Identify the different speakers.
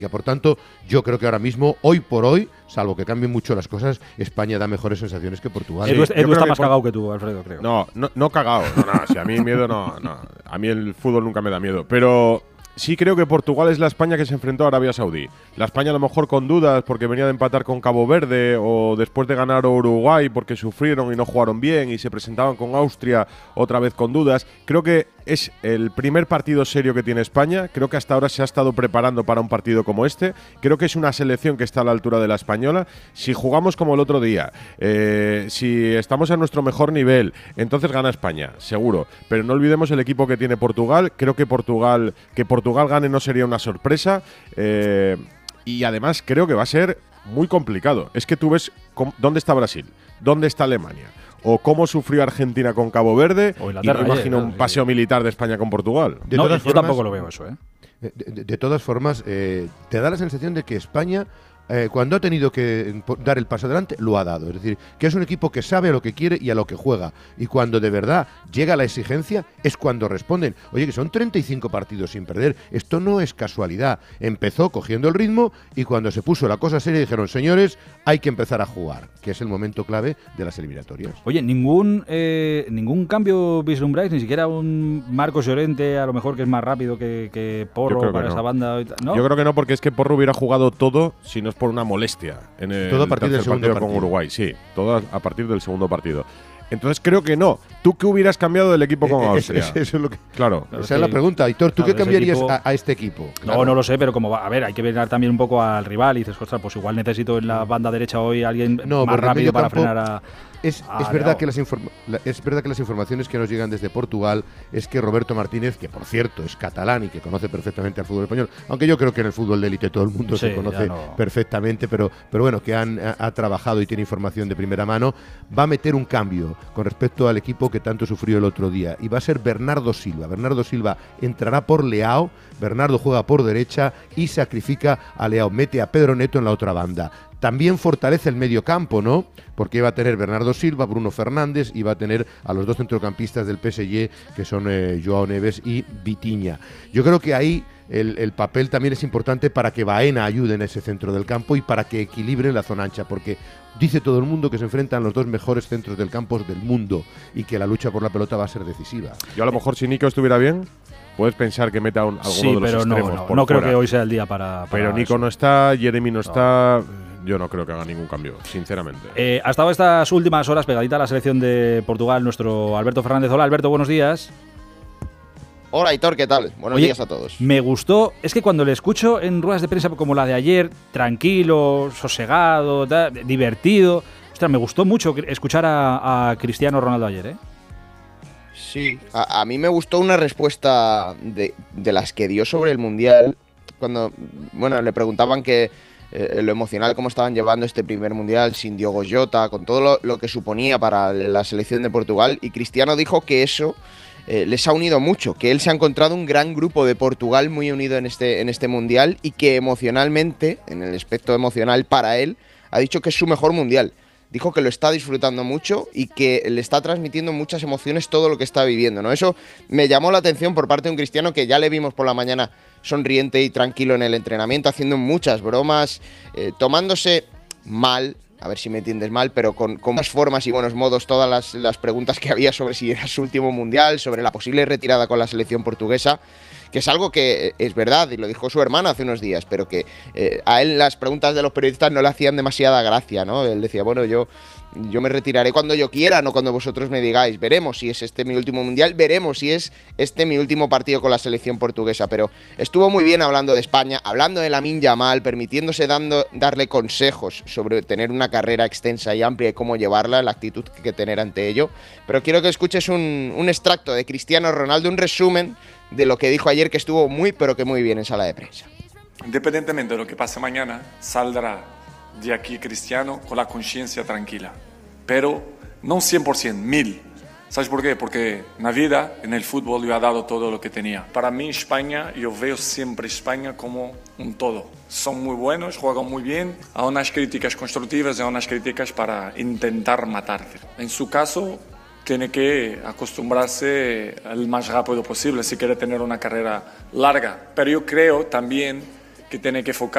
Speaker 1: Por tanto, yo creo que ahora mismo, hoy por hoy, salvo que cambien mucho las cosas, España da mejores sensaciones que Portugal.
Speaker 2: Edu está más cagado que tú, Alfredo, creo.
Speaker 3: No cagado. No, si a mí miedo no. A mí el fútbol nunca me da miedo. Pero sí creo que Portugal es la España que se enfrentó a Arabia Saudí. La España a lo mejor con dudas porque venía de empatar con Cabo Verde o después de ganar a Uruguay porque sufrieron y no jugaron bien y se presentaban con Austria otra vez con dudas. Creo que es el primer partido serio que tiene España. Creo que hasta ahora se ha estado preparando para un partido como este. Creo que es una selección que está a la altura de la española. Si jugamos como el otro día, si estamos a nuestro mejor nivel, entonces gana España, seguro. Pero no olvidemos el equipo que tiene Portugal. Creo que Portugal gane no sería una sorpresa. Y además creo que va a ser muy complicado. Es que tú ves dónde está Brasil, dónde está Alemania, o cómo sufrió Argentina con Cabo Verde, y no imagino un paseo militar de España con Portugal.
Speaker 2: Yo tampoco lo veo eso, ¿eh?
Speaker 1: De todas formas, te da la sensación de que España, cuando ha tenido que dar el paso adelante, lo ha dado. Es decir, que es un equipo que sabe a lo que quiere y a lo que juega. Y cuando de verdad llega la exigencia, es cuando responden. Oye, que son 35 partidos sin perder. Esto no es casualidad. Empezó cogiendo el ritmo y cuando se puso la cosa seria dijeron, señores, hay que empezar a jugar, que es el momento clave de las eliminatorias.
Speaker 2: Oye, ningún cambio vislumbráis, ni siquiera un Marcos Llorente, a lo mejor que es más rápido que Porro para esa banda. ¿No?
Speaker 3: Yo creo que no, porque es que Porro hubiera jugado todo si no es por una molestia en el
Speaker 1: todo a partir del segundo
Speaker 3: partido con Uruguay. Sí, todo a partir del segundo partido. Entonces creo que no. ¿Tú qué hubieras cambiado del equipo con Austria?
Speaker 1: Eso es lo que,
Speaker 3: claro.
Speaker 1: Esa es la pregunta. Aitor, ¿tú qué cambiarías a este equipo?
Speaker 2: Claro. No lo sé, pero como a ver, hay que ver también un poco al rival y dices, ostras, pues igual necesito en la banda derecha hoy alguien más rápido para frenar a…
Speaker 1: Es verdad que las informaciones que nos llegan desde Portugal es que Roberto Martínez, que por cierto es catalán y que conoce perfectamente al fútbol español, aunque yo creo que en el fútbol de élite todo el mundo se conoce perfectamente, pero bueno, que ha trabajado y tiene información de primera mano, va a meter un cambio con respecto al equipo que tanto sufrió el otro día y va a ser Bernardo Silva. Bernardo Silva entrará por Leao, Bernardo juega por derecha y sacrifica a Leao, mete a Pedro Neto en la otra banda. También fortalece el medio campo, ¿no? Porque iba a tener Bernardo Silva, Bruno Fernández, y va a tener a los dos centrocampistas del PSG, que son Joao Neves y Vitinha. Yo creo que ahí el papel también es importante para que Baena ayude en ese centro del campo y para que equilibre la zona ancha, porque dice todo el mundo que se enfrentan los dos mejores centros del campo del mundo y que la lucha por la pelota va a ser decisiva.
Speaker 3: Yo a lo mejor si Nico estuviera bien, puedes pensar que meta alguno de los extremos.
Speaker 2: No creo que hoy sea el día para
Speaker 3: pero Nico no está, Jeremy no está. Yo no creo que haga ningún cambio, sinceramente.
Speaker 2: Ha estado estas últimas horas pegadita a la selección de Portugal nuestro Alberto Fernández. Hola, Alberto, buenos días.
Speaker 4: Hola, Aitor, ¿qué tal? Buenos días a todos.
Speaker 2: Me gustó, es que cuando le escucho en ruedas de prensa como la de ayer, tranquilo, sosegado, divertido, ostras, me gustó mucho escuchar a Cristiano Ronaldo ayer, ¿eh?
Speaker 4: Sí, a mí me gustó una respuesta de las que dio sobre el Mundial, cuando le preguntaban que lo emocional, cómo estaban llevando este primer Mundial sin Diogo Jota, con todo lo que suponía para la selección de Portugal, y Cristiano dijo que eso les ha unido mucho, que él se ha encontrado un gran grupo de Portugal muy unido en este Mundial y que emocionalmente, en el aspecto emocional para él, ha dicho que es su mejor Mundial. Dijo que lo está disfrutando mucho y que le está transmitiendo muchas emociones todo lo que está viviendo, ¿no? Eso me llamó la atención por parte de un Cristiano que ya le vimos por la mañana sonriente y tranquilo en el entrenamiento, haciendo muchas bromas, tomándose mal, a ver si me entiendes mal, pero con más formas y buenos modos todas las preguntas que había sobre si era su último Mundial, sobre la posible retirada con la selección portuguesa, que es algo que es verdad, y lo dijo su hermana hace unos días, pero que a él las preguntas de los periodistas no le hacían demasiada gracia, ¿no? Él decía, bueno, yo me retiraré cuando yo quiera, no cuando vosotros me digáis. Veremos si es este mi último Mundial, veremos si es este mi último partido con la selección portuguesa. Pero estuvo muy bien hablando de España, hablando de Lamine Yamal, permitiéndose darle consejos sobre tener una carrera extensa y amplia y cómo llevarla, la actitud que hay que tener ante ello. Pero quiero que escuches un extracto de Cristiano Ronaldo, un resumen de lo que dijo ayer, que estuvo muy, pero que muy bien en sala de prensa.
Speaker 5: Independientemente de lo que pase mañana, saldrá de aquí Cristiano con la conciencia tranquila. Pero no 100%, 1000%. ¿Sabes por qué? Porque en la vida, en el fútbol, yo he dado todo lo que tenía. Para mí, España, yo veo siempre España como un todo. Son muy buenos, juegan muy bien. Hay unas críticas constructivas y hay unas críticas para intentar matarte. En su caso, tiene que acostumbrarse al más rápido posible si quiere tener una carrera larga. Pero yo creo también que tiene que enfocar